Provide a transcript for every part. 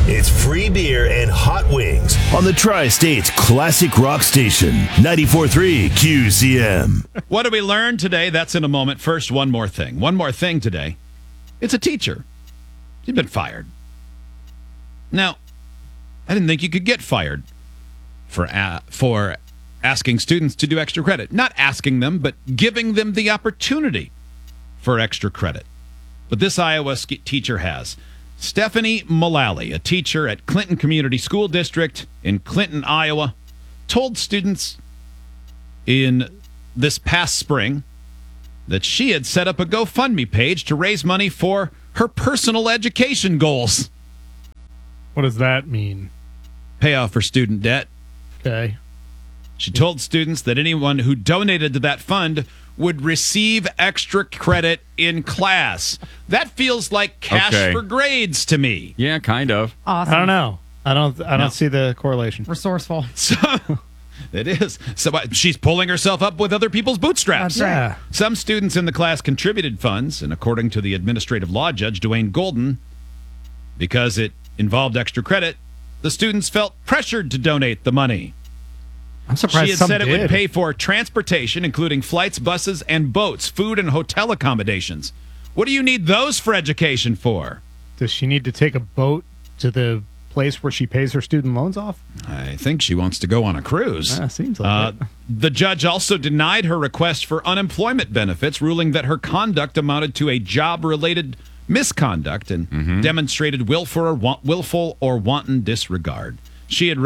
It's free beer and hot wings on the Tri-State's classic rock station, 94.3 QCM. What did we learn today? That's in a moment. First, one more thing. One more thing today. It's a teacher. She's been fired. Now, I didn't think you could get fired for asking students to do extra credit. Not asking them, but giving them the opportunity for extra credit. But this Iowa teacher has. Stephanie Mullally, a teacher at Clinton Community School District in Clinton, Iowa, told students in this past spring that she had set up a GoFundMe page to raise money for her personal education goals. What does that mean? Payoff for student debt. Okay. She told students that anyone who donated to that fund would receive extra credit in class. That feels like cash for grades to me. Yeah, kind of. Awesome. I don't know. I don't see the correlation. Resourceful. So it is. So she's pulling herself up with other people's bootstraps. That's right. Yeah. Some students in the class contributed funds, and according to the administrative law judge, Dwayne Golden, because it involved extra credit, the students felt pressured to donate the money. I'm surprised She had some said did. it would pay for transportation, including flights, buses, and boats, food, and hotel accommodations. What do you need those for education for? Does she need to take a boat to the place where she pays her student loans off? I think she wants to go on a cruise. Seems like it. The judge also denied her request for unemployment benefits, ruling that her conduct amounted to a job-related misconduct and demonstrated willful or wanton disregard. She had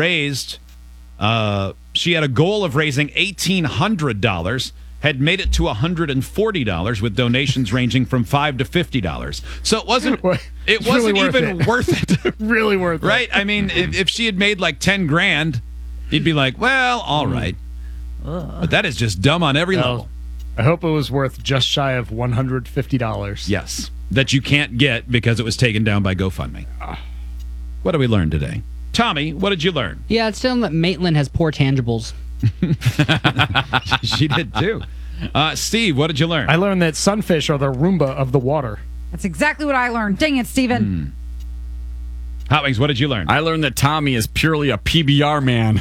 a goal of raising $1,800, had made it to $140 with donations ranging from $5 to $50. So it wasn't really even worth it. Really worth it. Right? I mean, if she had made like 10 grand, you'd be like, well, all right. But that is just dumb on every level. I hope it was worth just shy of $150. Yes. That you can't get because it was taken down by GoFundMe. What did we learn today? Tommy, what did you learn? Yeah, it's telling that Maitland has poor tangibles. She did too. Steve, what did you learn? I learned that sunfish are the Roomba of the water. That's exactly what I learned. Dang it, Steven. Hot Wings, what did you learn? I learned that Tommy is purely a PBR man.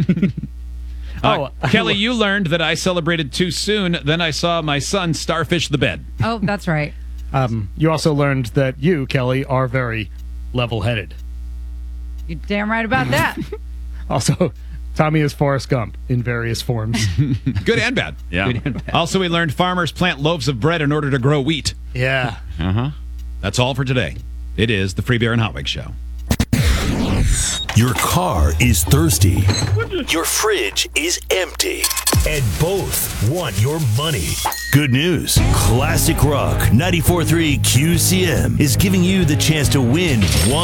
Kelly, you learned that I celebrated too soon. Then I saw my son starfish the bed. Oh, that's right. You also learned that you, Kelly, are very level-headed. You're damn right about that. Also, Tommy is Forrest Gump in various forms. Good and bad. Yeah. Good and bad. Also, we learned farmers plant loaves of bread in order to grow wheat. Yeah. That's all for today. It is the Free Beer and Hot Wings Show. Your car is thirsty. Your fridge is empty. And both want your money. Good news. Classic Rock 94.3 QCM is giving you the chance to win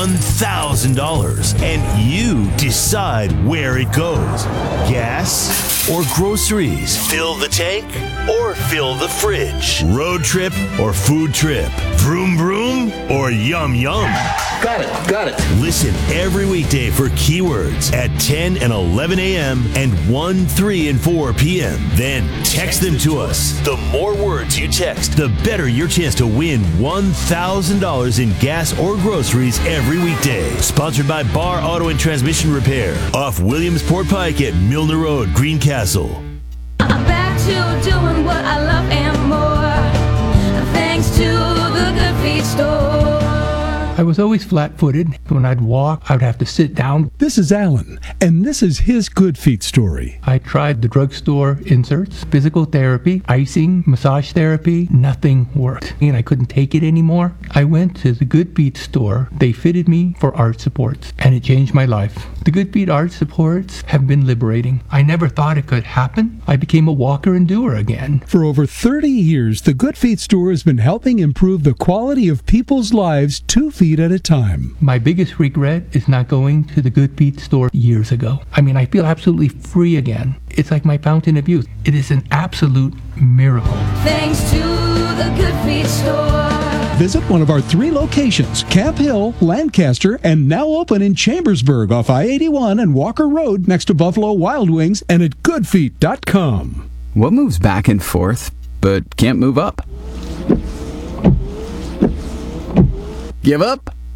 $1,000. And you decide where it goes. Gas or groceries? Fill the tank or fill the fridge? Road trip or food trip? Vroom vroom or yum yum? Got it. Listen every weekday for keywords at 10 and 11 a.m. and 1, 3, and 4 p.m. Then text them to us. The more words you text, the better your chance to win $1,000 in gas or groceries every weekday. Sponsored by Bar Auto and Transmission Repair off Williamsport Pike at Milner Road, Greencastle. I'm back to doing what I love and more, thanks to the Good Feet store. I was always flat-footed. When I'd walk, I would have to sit down. This is Alan, and this is his Good Feet story. I tried the drugstore inserts, physical therapy, icing, massage therapy. Nothing worked, and I couldn't take it anymore. I went to the Good Feet store. They fitted me for arch supports, and it changed my life. The Good Feet arch supports have been liberating. I never thought it could happen. I became a walker and doer again. For over 30 years, the Good Feet store has been helping improve the quality of people's lives 2 feet at a time. My biggest regret is not going to the Good Feet store years ago. I mean, I feel absolutely free again. It's like my fountain of youth. It is an absolute miracle. Thanks to the Good Feet store. Visit one of our 3 locations, Camp Hill, Lancaster, and now open in Chambersburg off I-81 and Walker Road next to Buffalo Wild Wings, and at goodfeet.com. What moves back and forth but can't move up? Give up?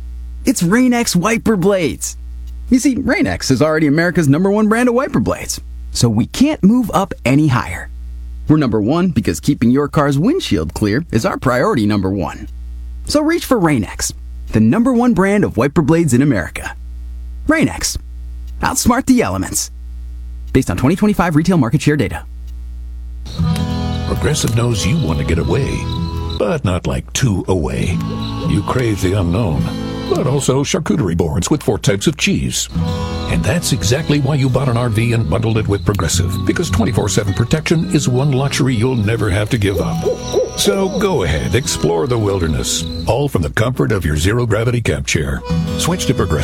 It's Rain-X wiper blades. You see, Rain-X is already America's #1 brand of wiper blades, so we can't move up any higher. We're #1 because keeping your car's windshield clear is our priority #1. So reach for Rain-X, the #1 brand of wiper blades in America. Rain-X. Outsmart the elements. Based on 2025 retail market share data. Progressive knows you want to get away, but not like too away. You crave the unknown, but also charcuterie boards with 4 types of cheese. And that's exactly why you bought an RV and bundled it with Progressive, because 24/7 protection is one luxury you'll never have to give up. So go ahead, explore the wilderness, all from the comfort of your zero-gravity camp chair. Switch to Progressive.